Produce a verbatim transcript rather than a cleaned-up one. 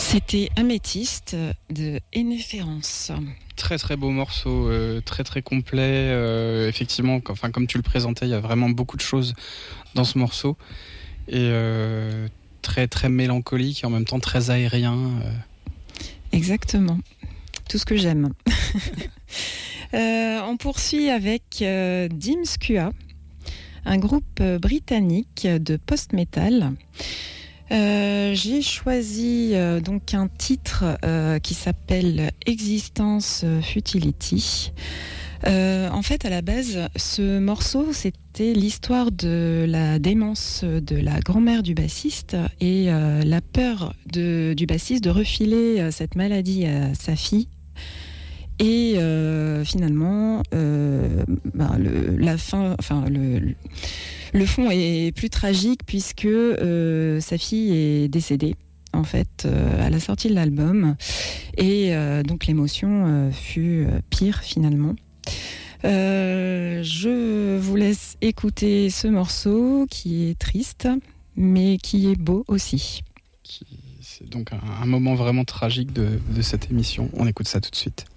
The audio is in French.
C'était Améthyste de Énéférence. Très très beau morceau, euh, très très complet. Euh, effectivement, enfin, comme tu le présentais, il y a vraiment beaucoup de choses dans ce morceau. Et euh, très très mélancolique et en même temps très aérien. Euh. Exactement. Tout ce que j'aime. euh, on poursuit avec euh, Dim Skua, un groupe britannique de post-metal. Euh, j'ai choisi euh, donc un titre euh, qui s'appelle Existence Futility. Euh, en fait, à la base, ce morceau, c'était l'histoire de la démence de la grand-mère du bassiste et euh, la peur de, du bassiste de refiler euh, cette maladie à sa fille. Et euh, finalement, euh, bah, le, la fin, enfin le, le Le fond est plus tragique puisque euh, sa fille est décédée en fait euh, à la sortie de l'album et euh, donc l'émotion euh, fut euh, pire finalement. Euh, je vous laisse écouter ce morceau qui est triste mais qui est beau aussi. C'est donc un, un moment vraiment tragique de, de cette émission. On écoute ça tout de suite.